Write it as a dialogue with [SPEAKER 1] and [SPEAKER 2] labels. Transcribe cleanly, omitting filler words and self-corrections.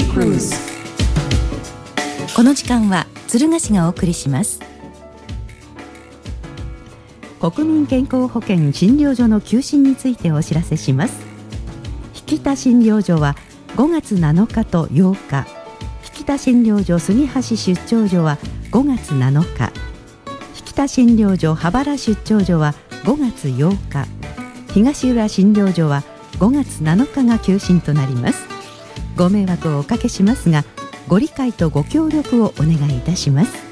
[SPEAKER 1] クルーズ。
[SPEAKER 2] この時間は鶴ヶ市がお送りします。
[SPEAKER 3] 国民健康保険診療所の休診についてお知らせします。引田診療所は5月7日と8日、引田診療所杉橋出張所は5月7日、引田診療所羽原出張所は5月8日、東浦診療所は5月7日が休診となります。ご迷惑をおかけしますが、ご理解とご協力をお願いいたします。